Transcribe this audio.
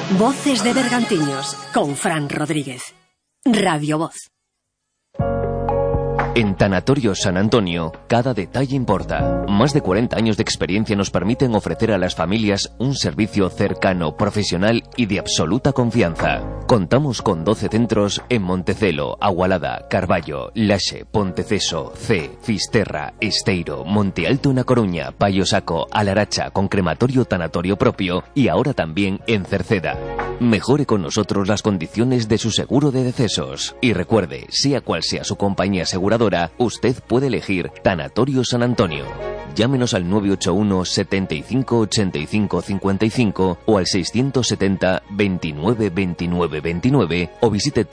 Voces de Bergantiños con Fran Rodríguez. Radio Voz. En Tanatorio San Antonio, cada detalle importa. Más de 40 años de experiencia nos permiten ofrecer a las familias un servicio cercano, profesional y de absoluta confianza. Contamos con 12 centros en Montecelo, Agualada, Carballo, Laxe, Ponteceso, C, Fisterra, Esteiro, Monte Alto na Coruña, Paio Saco, Alaracha, con crematorio tanatorio propio y ahora también en Cerceda. Mejore con nosotros las condiciones de su seguro de decesos. Y recuerde, sea cual sea su compañía aseguradora, usted puede elegir Tanatorio San Antonio. Llámenos al 981 75 85 55 o al 670 29 29 29 o visite